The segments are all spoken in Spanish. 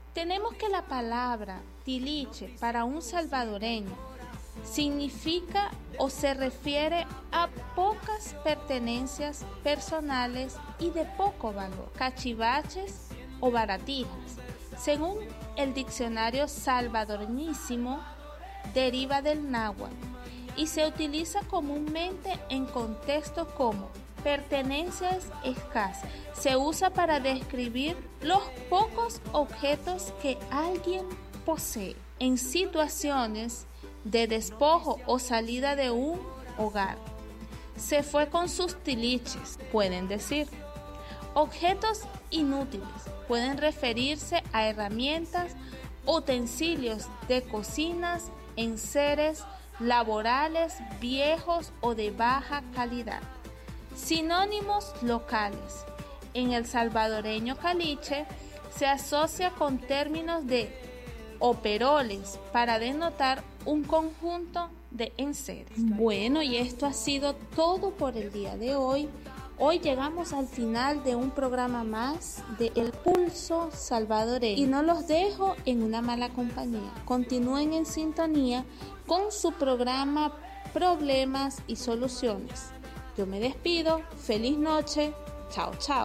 Tenemos que la palabra tiliche para un salvadoreño significa o se refiere a pocas pertenencias personales y de poco valor, cachivaches o baratijas. Según el diccionario salvadoreñísimo, deriva del náhuatl y se utiliza comúnmente en contextos como pertenencias escasas. Se usa para describir los pocos objetos que alguien posee en situaciones de despojo o salida de un hogar. Se fue con sus tiliches, pueden decir. Objetos inútiles pueden referirse a herramientas, utensilios de cocinas, enseres laborales viejos o de baja calidad. Sinónimos locales. En el salvadoreño caliche se asocia con términos de operoles para denotar un conjunto de enseres. Bueno, y esto ha sido todo por el día de hoy. Hoy llegamos al final de un programa más de El Pulso Salvadoreño y no los dejo en una mala compañía. Continúen en sintonía con su programa Problemas y Soluciones. Yo me despido. Feliz noche. Chao, chao.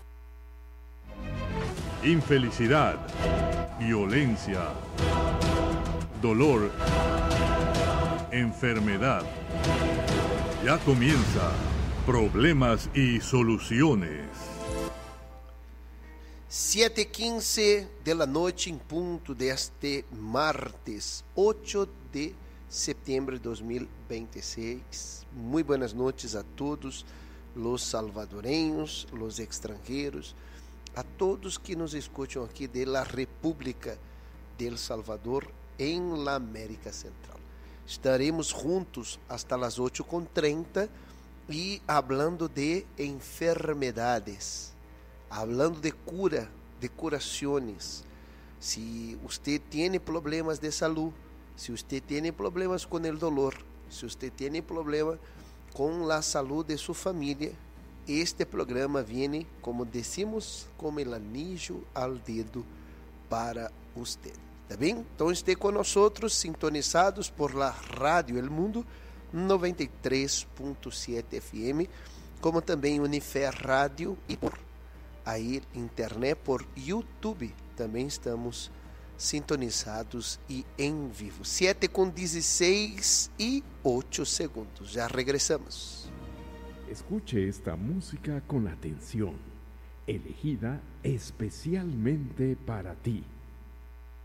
Infelicidad, violencia, dolor, enfermedad. Ya comienza Problemas y Soluciones. 7:15 de la noche en punto de este martes 8 de septiembre de 2026. Muy buenas noches a todos los salvadoreños, los extranjeros, a todos que nos escuchan aquí de la República del Salvador en la América Central. Estaremos juntos hasta las 8:30 y hablando de enfermedades, hablando de cura, de curaciones. Si usted tiene problemas de salud, si usted tiene problemas con el dolor, si usted tiene problemas con la salud de su familia, este programa viene, como decimos, como el anillo al dedo para usted. ¿Está bien? Entonces esté con nosotros sintonizados por la Radio El Mundo 93.7 FM, como também Unifer Rádio e por aí internet, por YouTube. Também estamos sintonizados e em vivo. 7:16 e 8 segundos. Já regressamos. Escuche esta música con atención, elegida especialmente para ti.